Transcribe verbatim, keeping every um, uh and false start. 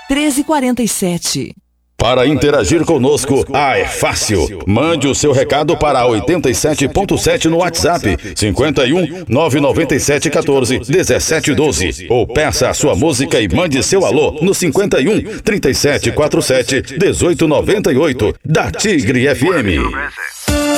treze quarenta e sete. Para interagir conosco, ah, é fácil. Mande o seu recado para oitenta e sete ponto sete no WhatsApp, cinquenta e um, nove nove sete, quatorze, dezessete, doze. Ou peça a sua música e mande seu alô no cinquenta e um, trinta e sete, quarenta e sete, dezoito, noventa e oito, da Tigre F M.